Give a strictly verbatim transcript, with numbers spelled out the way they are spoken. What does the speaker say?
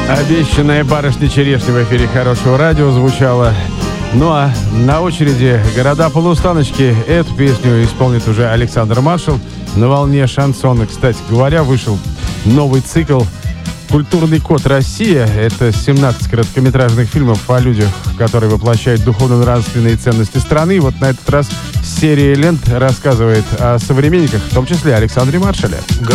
Обещанная барышня черешня в эфире хорошего радио звучала. Ну а на очереди «Города полустаночки». Эту песню исполнит уже Александр Маршал на волне шансона. Кстати говоря, вышел новый цикл «Культурный код Россия». Это семнадцать короткометражных фильмов о людях, которые воплощают духовно-нравственные ценности страны. Вот на этот раз серия лент рассказывает о современниках, в том числе Александре Маршале.